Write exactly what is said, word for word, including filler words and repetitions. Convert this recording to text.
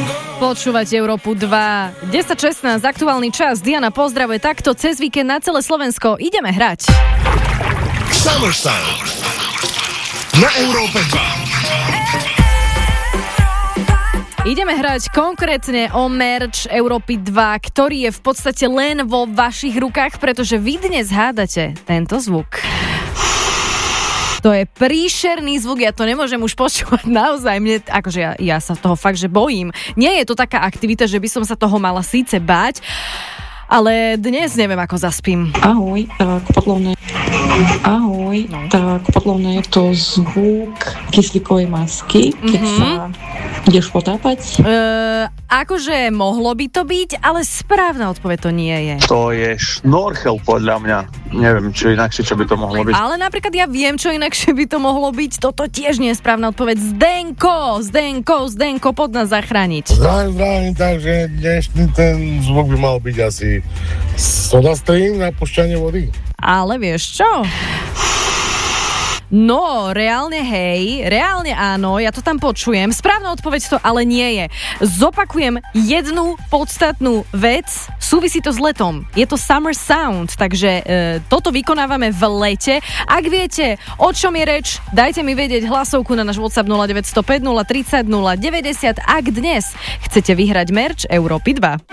Počúvate Európu dva. desať šestnásť, aktuálny čas. Diana pozdravuje takto cez víkend na celé Slovensko. Ideme hrať. Summer Sound na Európe dva. Ideme hrať konkrétne o merch Európy dva, ktorý je v podstate len vo vašich rukách, pretože vy dnes hádate tento zvuk. To je príšerný zvuk, ja to nemôžem už počúvať naozaj, mne, akože ja, ja sa toho fakt, že bojím. Nie je to taká aktivita, že by som sa toho mala síce báť, ale dnes neviem, ako zaspím. Ahoj, tak podľovné. Ahoj, no. Tak podľovné je to zvuk kyslíkovej masky, keď mm-hmm. sa ideš potápať. Uh, akože mohlo by to byť, ale správna odpoveď to nie je. To je šnorchel podľa mňa. Neviem, čo inakšie, čo by to mohlo byť. Ale napríklad ja viem, čo inakšie by to mohlo byť. Toto tiež nie je správna odpoveď. Zdenko, Zdenko, Zdenko, pod nás zachrániť. Zdravím, zdravím, takže dnešný ten zvuk by mal byť asi SodaStream na pušťanie vody. Ale vieš čo? No, reálne hej, reálne áno, ja to tam počujem. Správna odpoveď to ale nie je. Zopakujem jednu podstatnú vec, súvisí to s letom. Je to Summer Sound, takže e, toto vykonávame v lete. Ak viete, o čom je reč, dajte mi vedieť hlasovku na náš WhatsApp nula deväť nula päť nula tri nula nula deväťdesiat, ak dnes chcete vyhrať merch Európy dva.